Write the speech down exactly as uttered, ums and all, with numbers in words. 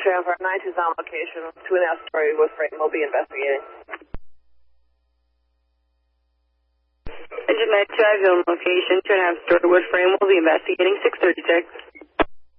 transfer nine two is on location. Two and a half story wood frame. We'll be investigating. Engine nine two, I have on location. Two and a half story wood frame. We'll be investigating. six thirty-six.